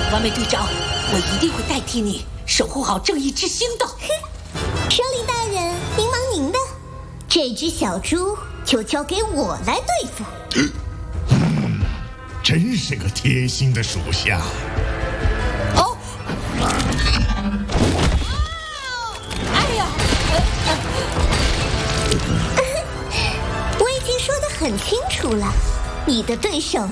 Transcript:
完美队长，我一定会代替你守护好正义之星的。 首领大人，您忙您的，这只小猪就交给我来对付。 真是个贴心的属下。 哦，哎呀！ 我已经说得很清楚了，你的对手